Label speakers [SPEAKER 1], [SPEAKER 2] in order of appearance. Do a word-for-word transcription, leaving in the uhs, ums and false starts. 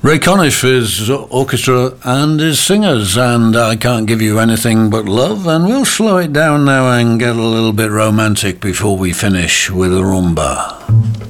[SPEAKER 1] Ray Conniff is orchestra and his singers, and I Can't Give You Anything But Love, and we'll slow it down now and get a little bit romantic before we finish with a rumba.